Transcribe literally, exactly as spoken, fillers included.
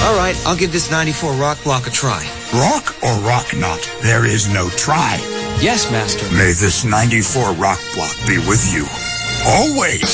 All right, I'll give this ninety-four rock block a try. Rock or rock not? There is no try. Yes, Master. May this ninety-four rock block be with you. Always.